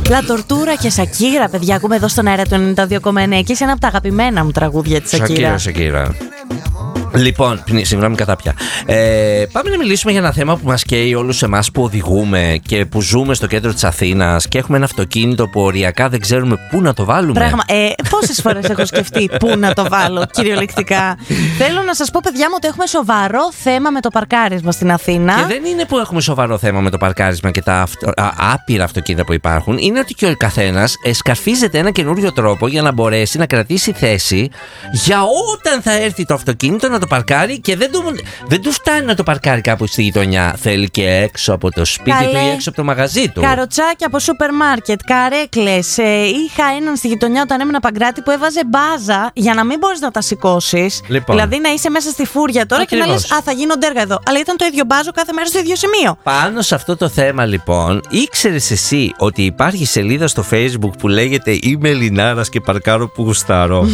Λα Τορτούρα και Σακύρα, παιδιά, ακούμε εδώ στον αέρα του 92,9 και είναι ένα από τα αγαπημένα μου τραγούδια της Σακύρα. Λοιπόν, συγγνώμη κατάπια. Πάμε να μιλήσουμε για ένα θέμα που μας καίει όλους εμάς που οδηγούμε και που ζούμε στο κέντρο της Αθήνας και έχουμε ένα αυτοκίνητο που οριακά δεν ξέρουμε πού να το βάλουμε. Πράγμα. Πόσες φορές έχω σκεφτεί πού να το βάλω, κυριολεκτικά. Θέλω να σας πω, παιδιά μου, ότι έχουμε σοβαρό θέμα με το παρκάρισμα στην Αθήνα. Και δεν είναι που έχουμε σοβαρό θέμα με το παρκάρισμα και τα άπειρα αυτοκίνητα που υπάρχουν. Είναι ότι και ο καθένας σκαρφίζεται ένα καινούριο τρόπο για να μπορέσει να κρατήσει θέση για όταν θα έρθει το αυτοκίνητο να το παρκάρει και δεν του φτάνει να το παρκάρει κάπου στη γειτονιά. Θέλει και έξω από το σπίτι του ή έξω από το μαγαζί του. Καροτσάκια από σούπερ μάρκετ, καρέκλες. Είχα έναν στη γειτονιά όταν έμενα Παγκράτη που έβαζε μπάζα για να μην μπορείς να τα σηκώσεις. Λοιπόν. Δηλαδή να είσαι μέσα στη φούρια τώρα. Ακριβώς. Και να λες θα γίνω ντέργα εδώ. Αλλά ήταν το ίδιο μπάζο κάθε μέρα στο ίδιο σημείο. Πάνω σε αυτό το θέμα, λοιπόν, ήξερες εσύ ότι υπάρχει σελίδα στο Facebook που λέγεται «Είμαι Ελληνάρας και παρκάρω που γουστάρω»?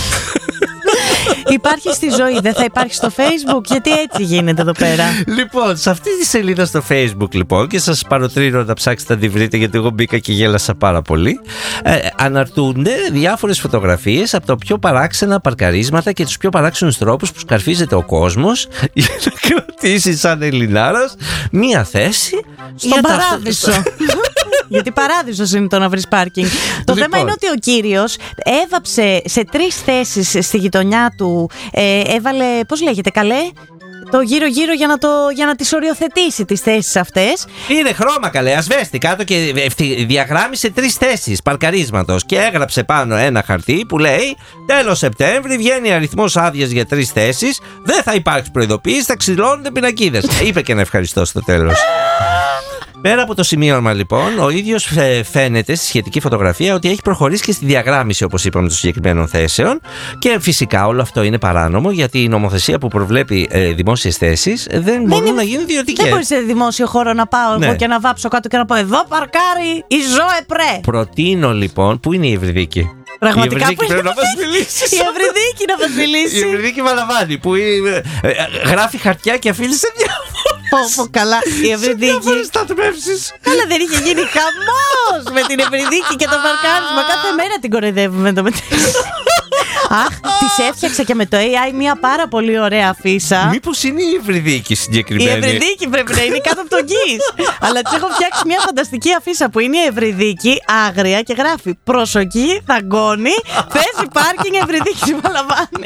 Υπάρχει στη ζωή, δεν θα υπάρχει στο Facebook? Γιατί έτσι γίνεται εδώ πέρα. Λοιπόν, σε αυτή τη σελίδα στο Facebook, λοιπόν, και σας παροτρύνω να ψάξετε να τη βρείτε, γιατί εγώ μπήκα και γέλασα πάρα πολύ. Αναρτούνται διάφορες φωτογραφίες από τα πιο παράξενα παρκαρίσματα και τους πιο παράξενους τρόπους που σκαρφίζεται ο κόσμος για να κρατήσει σαν Ελληνάρας μία θέση στον παράδεισο. Γιατί παράδεισος είναι το να βρεις πάρκινγκ. Το θέμα είναι ότι ο κύριος έβαψε σε 3 θέσεις στη γειτονιά του. Έβαλε, πώς λέγεται καλέ, το γύρω-γύρω για να τις οριοθετήσει τις θέσεις αυτές. Πήρε χρώμα καλέ, ασβέστη κάτω και διαγράμμισε 3 θέσεις παρκαρίσματος και έγραψε πάνω ένα χαρτί που λέει τέλος Σεπτέμβρη βγαίνει αριθμός άδειας για 3 θέσεις, δεν θα υπάρξει προειδοποίηση, θα ξυλώνονται πινακίδες. Είπε και ένα ευχαριστώ στο τέλος. Πέρα από το σημείωμα, λοιπόν, ο ίδιος φαίνεται στη σχετική φωτογραφία ότι έχει προχωρήσει και στη διαγράμμιση, όπως είπαμε, των συγκεκριμένων θέσεων. Και φυσικά όλο αυτό είναι παράνομο, γιατί η νομοθεσία που προβλέπει δημόσιες θέσεις δεν μπορούν να γίνουν ιδιωτικές. Δεν μπορεί σε δημόσιο χώρο να πάω εγώ και να βάψω κάτω και να πω εδώ παρκάρει η ΖΟΕΠΡΕ. Προτείνω, λοιπόν, πού είναι η Ευρυδίκη? Πραγματικά η πρέπει να μας μιλήσει. Η Ευρυδίκη να μας μιλήσει. Η Ευρυδίκη Μαλαβάνη που γράφει χαρτιά και αφήνει σε διάφορα. Καλά, η Ευρυδίκη. Καλά, δεν είχε γίνει χαμός με την Ευρυδίκη και το παρκάρισμα. Κάθε μέρα την κοροϊδεύουμε το μεταξύ. Αχ, της έφτιαξα και με το AI μια πάρα πολύ ωραία αφίσα. Μήπως είναι η Ευρυδίκη συγκεκριμένη? Η Ευρυδίκη πρέπει να είναι κάτω από τον Κις. Αλλά της έχω φτιάξει μια φανταστική αφίσα που είναι η Ευρυδίκη άγρια και γράφει προσοχή, θαγκώνει, θέση πάρκινγκ Ευρυδίκη Μαλαβάνη.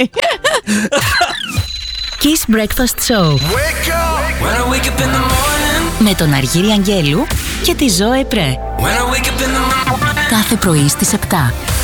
Kiss Breakfast Show. Με τον Αργύρη Αγγέλου και τη Ζωέ Πρέ. Κάθε πρωί στις 7.